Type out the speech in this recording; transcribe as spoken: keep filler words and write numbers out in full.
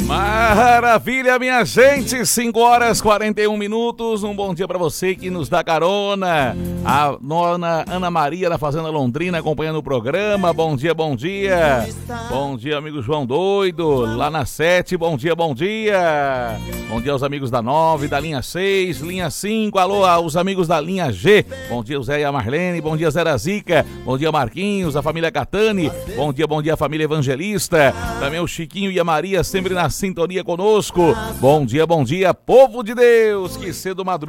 Maravilha, minha gente, cinco horas e quarenta e um minutos, um bom dia pra você que nos dá carona, a dona Ana Maria da Fazenda Londrina acompanhando o programa, bom dia, bom dia, bom dia amigo João Doido, lá na sete, bom dia, bom dia, bom dia aos amigos da nove, da linha seis, linha cinco, alô aos amigos da linha G, bom dia o Zé e a Marlene, bom dia Zé da Zica, bom dia Marquinhos, a família Catani, bom dia, bom dia a família Evangelista, também o Chiquinho e a Maria sempre na sintonia conosco. Bom dia, bom dia, povo de Deus, que cedo madruga.